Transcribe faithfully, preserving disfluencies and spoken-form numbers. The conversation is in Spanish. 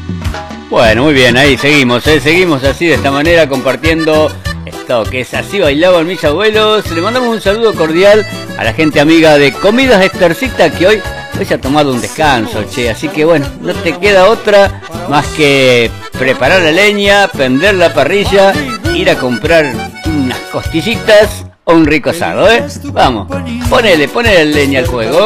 Bueno, muy bien, ahí seguimos, ¿eh? Seguimos así de esta manera compartiendo esto que es Así Bailaban Mis Abuelos. Le mandamos un saludo cordial a la gente amiga de Comidas Estercita, que hoy, hoy se ha tomado un descanso, che. Así que bueno, no te queda otra más que preparar la leña, prender la parrilla, ir a comprar unas costillitas o un rico asado, ¿eh? Vamos, ponele, ponele leña al fuego.